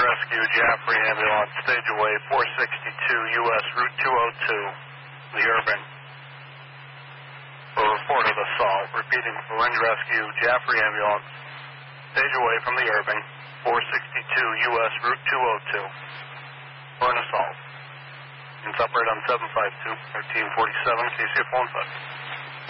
Rescue, Jaffrey Ambulance, stage away, 462 U.S. Route 202, the Irving. For a report of assault, repeating for Lynch Rescue, Jaffrey Ambulance, stage away from the Irving, 462 U.S. Route 202, for an assault. It's operate on 752, 1347, KCF 15.